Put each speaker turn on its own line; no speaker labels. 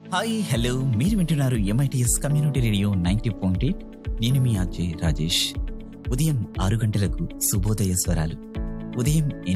Hi hello, మీరు వింటున్నారు MITS community radio 90.8. నేను మీ అజయ్ రాజేష్. ఉదయం 6 గంటలకు శుభోదయ స్వరాలు, ఉదయం